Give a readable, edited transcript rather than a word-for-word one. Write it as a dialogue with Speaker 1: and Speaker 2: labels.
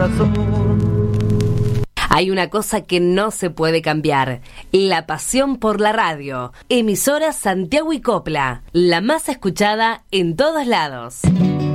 Speaker 1: sur.
Speaker 2: Hay una cosa que no se puede cambiar: la pasión por la radio. Emisora Santiago y Copla, la más escuchada en todos lados.